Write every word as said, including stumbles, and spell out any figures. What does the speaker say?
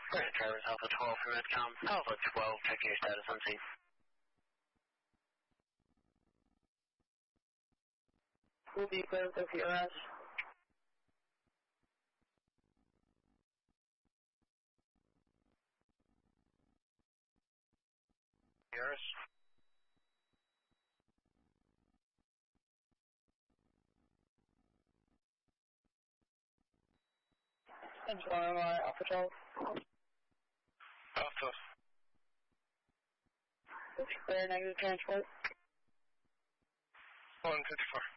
Right, drivers Alpha twelve for Midcom. Alpha twelve, check your status on scene. Will be clear with your S. Yours? That's one uh, Alpha twelve. Alpha. Clear negative transport. one fifty-four.